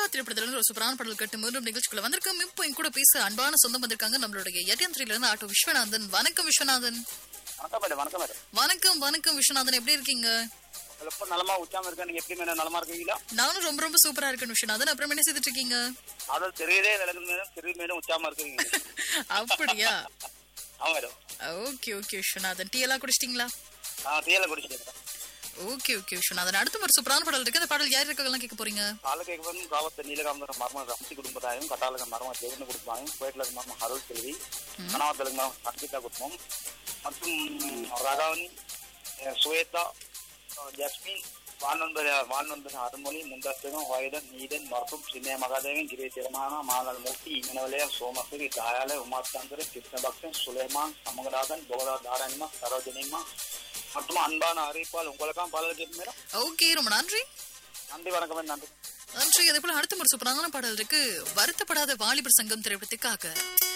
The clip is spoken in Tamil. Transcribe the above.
ஜிகா திரைப்படத்துல ஒரு சூப்பரான பாடல் கட்டு மீண்டும் நிகழ்ச்சிக்குள்ள வந்திருக்கோம். இப்போ என் கூட பேச அன்பான சொந்தம் வந்திருக்காங்க நம்மளுடைய எட்டியந்திரியில இருந்து ஆட்டோ விஸ்வநாதன். வணக்கம் விஸ்வநாதன். வணக்கம் வணக்கம் விஸ்வநாதன், எப்படி இருக்கீங்க? நலமா உச்சாம இருக்க. நீங்க எப்படி மேடம் நலமா இருக்கீங்களா? நானும் ரொம்ப ரொம்ப சூப்பரா இருக்கேன் விஸ்வநாதன். அப்புறம் என்ன செய்துட்டு இருக்கீங்க? அதான் தெரியதே சிறு மேடம் உச்சாம இருக்கீங்க. அப்படியா? ஆமா madam. Okay okay Viswanathan, tea எல்லாம் குடிச்சிட்டீங்களா? டீ எல்லாம் குடிச்சிட்டேன். ஓகே ஓகே விஸ்வநாதன், அடுத்த ஒரு சூப்பரான பாடல் இருக்கு. அந்த பாடல் யார் இருக்கலாம் கேட்க போறீங்க? கால கேட்க காவத்த நீலகாமர மர்ம ரம்சி குடும்பத்தாயும் கட்டாளக மர்ம தேவன குடும்பம் கோயிலுக்கு மர்ம அருள் செல்வி கணவர்களுக்கு மர்ம அர்ப்பிதா குடும்பம் மற்றும் ராகாவனி சுவேதா ஜஸ்மின் வாழ்நண்பர் அருள்மொழி முந்தஸ்தகம் வாயுதன் நீதன் மற்றும் சின்ன மகாதேவன் கிரிய திருமான மாநல் மூர்த்தி இமனவலய சோமசுரி தாயால உமாச்சந்திரன் கிருஷ்ணபக்சன் சுலைமான் சமகநாதன் போகதா தாராணிமா சரோஜனிமா மற்றும் அன்பான அறிவிப்பால் உங்களுக்காம் பாடல் கேட்பு மேடம். ஓகே, ரொம்ப நன்றி. நன்றி, வணக்கம். நன்றி நன்றி. அதே போல அடுத்த ஒரு சூப்பரான பாடல் இருக்கு. வருத்தப்படாத வாலிபர் சங்கம் திரைப்படத்துக்காக.